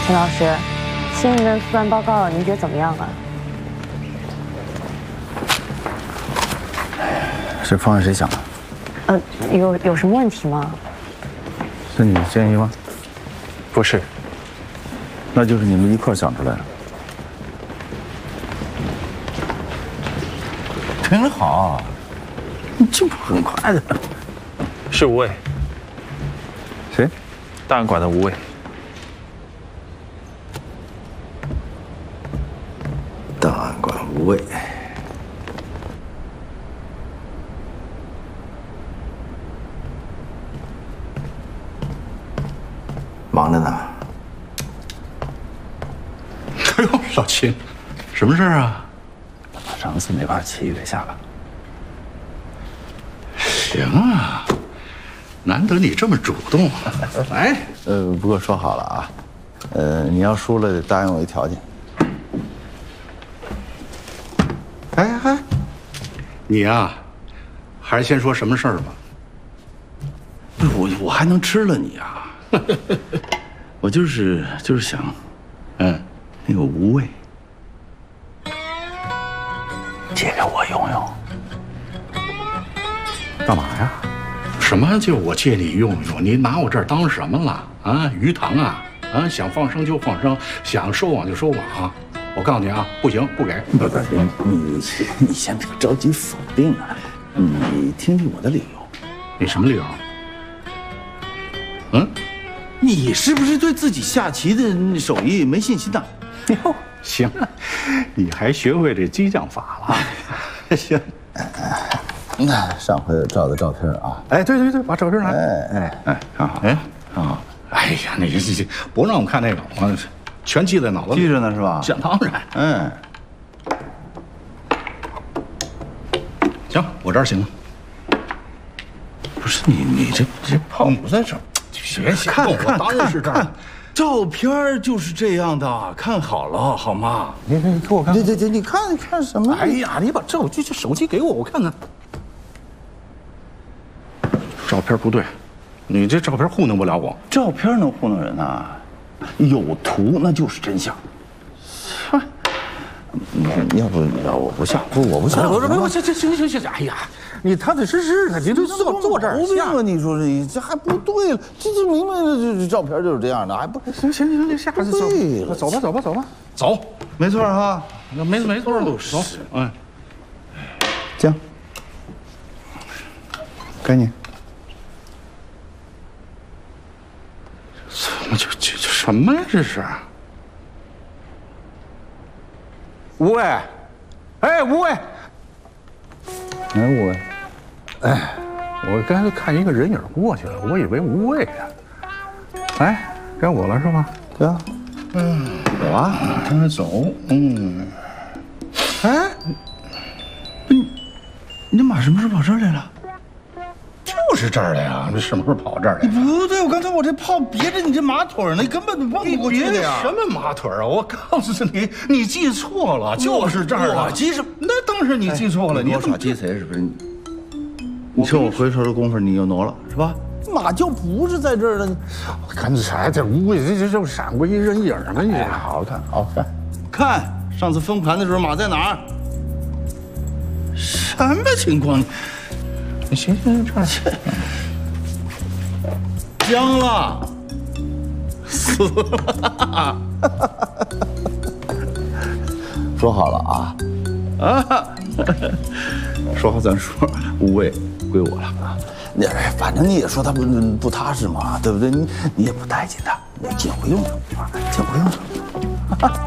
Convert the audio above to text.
陈老师，新一轮复盘报告您觉得怎么样啊？ 这方案谁想的？ 有什么问题吗？ 是你建议吗？ 不是， 那就是你们一块想出来的。挺好，你进步很快的。 是无畏。 谁？ 档案馆的无畏。 档案馆无畏。忙着呢。 哎呦，老秦，什么事儿啊？ 把上次那盘棋给下了。 行啊，难得你这么主动。来， 不过说好了啊，你要输了得答应我一条件。 哎，你呀，还是先说什么事儿吧。 不是我还能吃了你啊？我就是想，那个无畏借给我用用。干嘛呀？ 什么就我借你用用？你拿我这儿当什么了啊？鱼塘啊？想放生就放生，想收网就收网。我告诉你啊，不行，不给。 不，你先别着急否定啊，你听听我的理由。 你什么理由？ 你是不是对自己下棋的手艺没信心呐？ 哟，行啊，你还学会这激将法了？行。 那上回照的照片啊， 哎，对，把照片拿来。看好， 看好。 哎呀，你这不让我看那个，我全记在脑子里。 记着呢是吧？ 想当然。行，我这儿行了。 不是你这炮不在这儿， 别看，我当然是这儿。 照片就是这样的，看好了好吗？ 你给我看。 对，你看什么？ 哎呀，你把这手机给我，我看看。照片不对，你这照片糊弄不了我。 照片能糊弄人啊？有图那就是真相。要不我不下，我不下。 不，行，哎呀，你踏踏实实的，你就坐这儿下。 你说这还不对了，这明白了，这照片就是这样的，还不行，下次走吧，走， 没错哈， 没错，走， 行，该你。 怎么就什么呀？这是？无畏，无畏， 无畏， 我刚才看一个人影过去了，我以为无畏啊。哎，该我了是吧？ 对啊，走啊， 走， 哎，你马什么时候跑这儿来了？ 就是这儿的呀，这什么时候跑这儿来？ 不对，我刚才我这炮别着你这马腿呢，你根本蹦不过去的呀。 什么马腿啊？我告诉你，你记错了，就是这儿。 我记什么？ 那当然你记错了， 你耍鸡贼是不是？你趁我回头的功夫，你又挪了是吧？马就不是在这儿了。 我刚才这无畏，这闪过一人影了，你好看，看上次封盘的时候马在哪儿？什么情况？ 行，这儿僵了，死了。说好了啊，说好咱说无畏归我了啊。反正你也说他不踏实嘛，对不对？你也不待见他，你捡回用用，捡回用用。